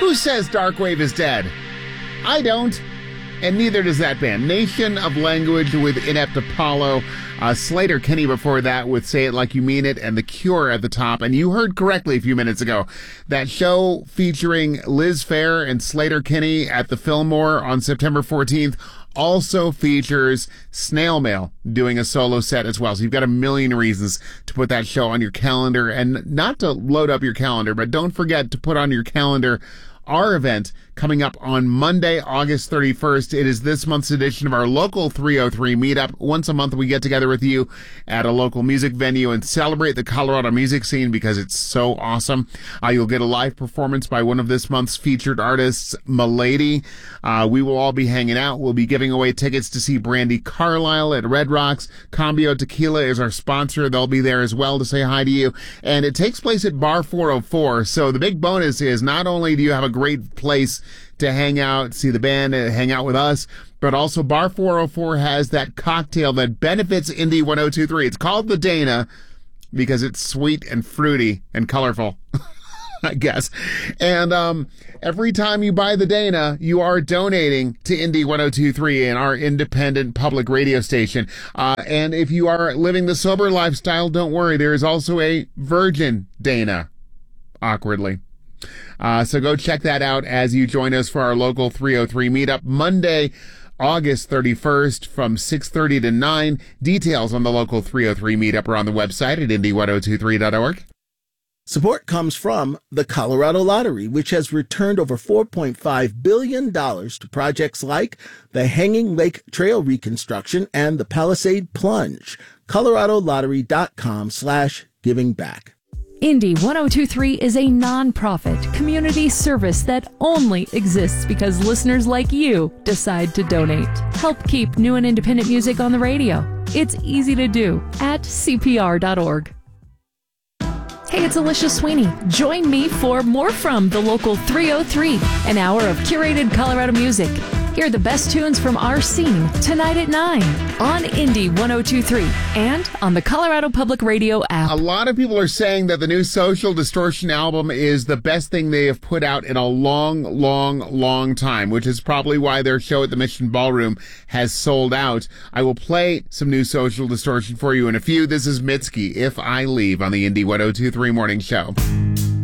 Who says Darkwave is dead? I don't. And neither does that band. Nation of Language with Inept Apollo. Sleater-Kinney before that with Say It Like You Mean It, and The Cure at the top. And you heard correctly a few minutes ago. That show featuring Liz Phair and Sleater-Kinney at the Fillmore on September 14th also features Snail Mail doing a solo set as well. So you've got a million reasons to put that show on your calendar, and not to load up your calendar, but don't forget to put on your calendar our event coming up on Monday, August 31st. It is this month's edition of our local 303 meetup. Once a month, we get together with you at a local music venue and celebrate the Colorado music scene because it's so awesome. You'll get a live performance by one of this month's featured artists, Milady. We will all be hanging out. We'll be giving away tickets to see Brandi Carlile at Red Rocks. Cambio Tequila is our sponsor. They'll be there as well to say hi to you. And it takes place at Bar 404. So the big bonus is not only do you have a great place to hang out, see the band, and hang out with us, but also Bar 404 has that cocktail that benefits Indie 1023. It's called the Dana because it's sweet and fruity and colorful, I guess. And every time you buy the Dana, you are donating to Indie 1023 and our independent public radio station. And if you are living the sober lifestyle, don't worry. There is also a virgin Dana, awkwardly. So go check that out as you join us for our local 303 meetup Monday, August 31st from 6:30 to 9. Details on the local 303 meetup are on the website at indie1023.org. Support comes from the Colorado Lottery, which has returned over $4.5 billion to projects like the Hanging Lake Trail reconstruction and the Palisade Plunge. ColoradoLottery.com/givingback. Indie 1023 is a non-profit community service that only exists because listeners like you decide to donate. Help keep new and independent music on the radio. It's easy to do at CPR.org. Hey, it's Alicia Sweeney. Join me for More From the Local 303, an hour of curated Colorado music. Hear the best tunes from our scene tonight at 9 on Indie 1023 and on the Colorado Public Radio app. A lot of people are saying that the new Social Distortion album is the best thing they have put out in a long time, which is probably why their show at the Mission Ballroom has sold out. I will play some new Social Distortion for you in a few. This is Mitski, If I Leave, on the Indie 1023 Morning Show.